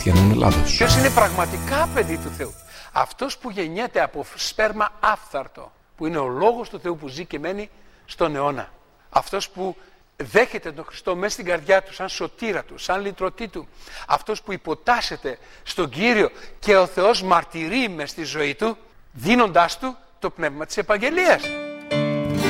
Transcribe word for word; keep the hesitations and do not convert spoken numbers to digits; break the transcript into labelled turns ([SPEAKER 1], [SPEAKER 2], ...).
[SPEAKER 1] Για να είναι λάθος.
[SPEAKER 2] Ποιος είναι πραγματικά παιδί του Θεού? Αυτός που γεννιέται από σπέρμα άφθαρτο, που είναι ο Λόγος του Θεού που ζει και μένει στον αιώνα. Αυτός που δέχεται τον Χριστό μέσα στην καρδιά του σαν σωτήρα του, σαν λυτρωτή του. Αυτός που υποτάσσεται στον Κύριο και ο Θεός μαρτυρεί μες στη ζωή του, δίνοντάς του το πνεύμα της επαγγελίας.